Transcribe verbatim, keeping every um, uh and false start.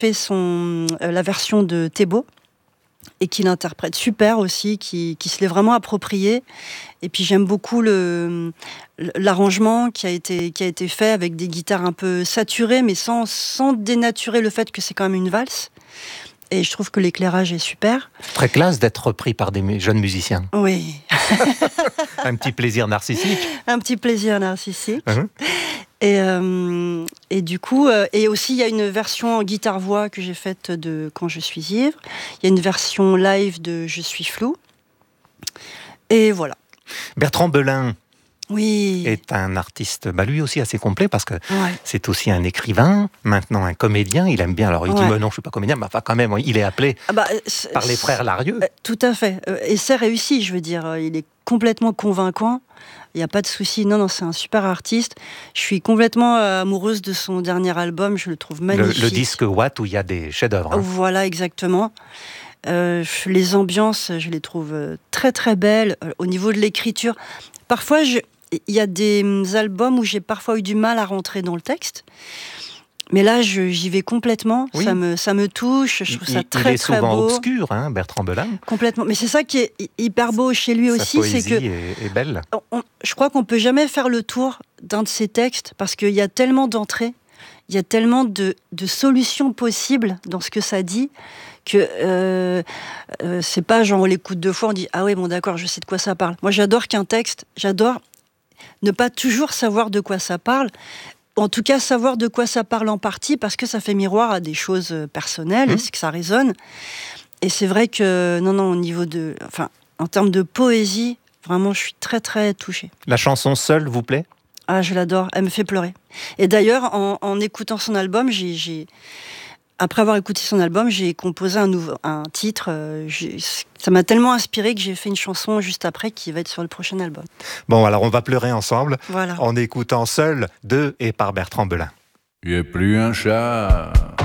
fait son, euh, la version de Thébault, et qui l'interprète super aussi, qui, qui se l'est vraiment approprié. Et puis j'aime beaucoup le, l'arrangement qui a, été, qui a été fait avec des guitares un peu saturées, mais sans, sans dénaturer le fait que c'est quand même une valse. Et je trouve que l'éclairage est super. Très classe d'être repris par des jeunes musiciens. Oui. Un petit plaisir narcissique. Un petit plaisir narcissique. Uh-huh. Et, euh, et du coup, euh, et aussi il y a une version en guitare-voix que j'ai faite de Quand je suis ivre. Il y a une version live de Je suis flou. Et voilà. Bertrand Belin. Oui. Est un artiste, bah lui aussi assez complet parce que ouais. c'est aussi un écrivain, maintenant un comédien. Il aime bien. Alors il ouais. dit mais non, je suis pas comédien, mais enfin quand même, il est appelé ah bah, par les frères Larieux. Euh, tout à fait. Euh, et c'est réussi, je veux dire. Il est complètement convaincant. Il n'y a pas de souci. Non, non, c'est un super artiste. Je suis complètement euh, amoureuse de son dernier album. Je le trouve magnifique. Le, le disque Watt où il y a des chefs-d'œuvre. Hein. Voilà, exactement. Euh, les ambiances, je les trouve très très belles. Euh, au niveau de l'écriture, parfois, je il y a des albums où j'ai parfois eu du mal à rentrer dans le texte. Mais là, je, j'y vais complètement. Oui. Ça me, ça me touche. Je trouve il, ça très, il est très souvent beau. obscur, hein, Bertrand Belin. Complètement. Mais c'est ça qui est hyper beau chez lui Sa aussi. C'est que est, est belle. On, je crois qu'on peut jamais faire le tour d'un de ses textes parce qu'il y a tellement d'entrées, il y a tellement de, de solutions possibles dans ce que ça dit que euh, euh, c'est pas genre on l'écoute deux fois, on dit ah oui bon d'accord, je sais de quoi ça parle. Moi j'adore qu'un texte, j'adore ne pas toujours savoir de quoi ça parle. En tout cas, savoir de quoi ça parle en partie, parce que ça fait miroir à des choses personnelles, mmh. et que ça résonne. Et c'est vrai que, non, non, au niveau de... Enfin, en termes de poésie, vraiment, je suis très, très touchée. La chanson Seule vous plaît ? Ah, je l'adore. Elle me fait pleurer. Et d'ailleurs, en, en écoutant son album, j'ai... j'ai... Après avoir écouté son album, j'ai composé un, nouveau, un titre. Euh, ça m'a tellement inspiré que j'ai fait une chanson juste après qui va être sur le prochain album. Bon, alors on va pleurer ensemble voilà. en écoutant Seul de et par Bertrand Belin. Tu es plus un chat.